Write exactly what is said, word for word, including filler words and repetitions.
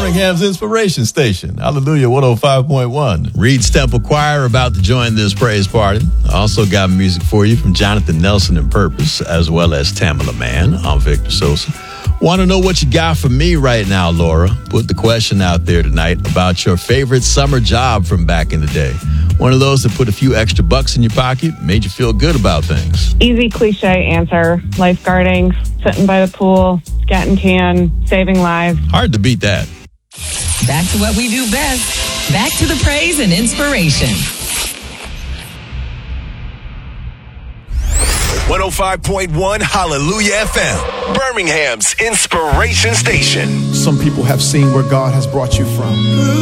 Birmingham's Inspiration Station. Hallelujah, one oh five point one. Reed's Temple Choir about to join this praise party. Also got music for you from Jonathan Nelson and Purpose, as well as Tamala Mann. I'm Victor Sosa. Want to know what you got for me right now, Laura? Put the question out there tonight about your favorite summer job from back in the day. One of those that put a few extra bucks in your pocket, made you feel good about things. Easy cliche answer. Lifeguarding, sitting by the pool, getting tan, saving lives. Hard to beat that. Back to what we do best. Back to the praise and inspiration. one oh five point one Hallelujah F M, Birmingham's Inspiration Station. Some people have seen where God has brought you from.